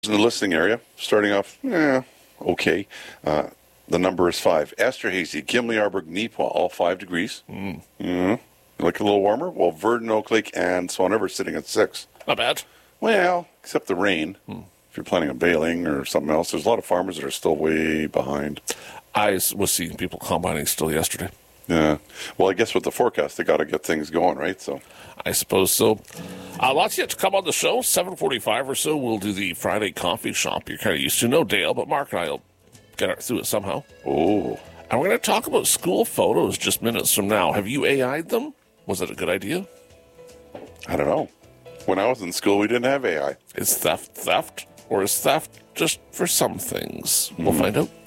in the listening area, starting off, okay. The number is 5. Esterhazy, Gimli, Arborg, Neepawa, all 5 degrees. You like a little warmer? Well, Verdon, Oak Lake, and Swan River sitting at 6. Not bad. Well, except the rain. If you're planning on baling or something else, there's a lot of farmers that are still way behind. I was seeing people combining still yesterday. Yeah. Well, I guess with the forecast, they got to get things going, right? So, I suppose so. Lots yet to come on the show. 7:45 or so, we'll do the Friday coffee shop. You're kind of used to. No Dale, but Mark and I will get through it somehow. oh, And we're going to talk about school photos just minutes from now. Have you AI'd them? Was it a good idea? I don't know. When I was in school, we didn't have AI. Is theft, or is theft just for some things? We'll find out.